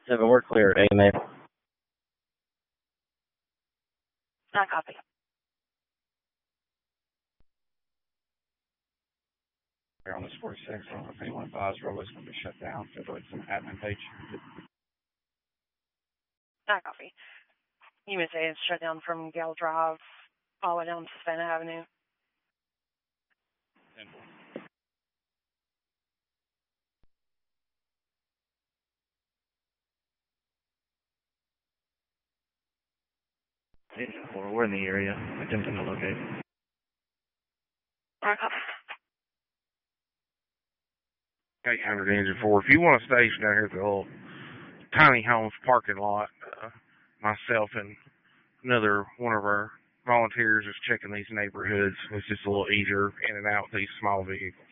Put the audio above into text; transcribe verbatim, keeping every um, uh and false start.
seven, we're clear at A, man. I copy. On this forty-six, I don't know if anyone advised Rollo's going to be shut down. So it's an admin page. I copy. You may say it's shut down from Gale Drive all the way down to Savannah Avenue. Well, we're in the area. Attempting to locate. I copy. eight hundred engine four. If you want to station down here at the old tiny homes parking lot, uh, myself and another one of our volunteers is checking these neighborhoods. It's just a little easier in and out with these small vehicles.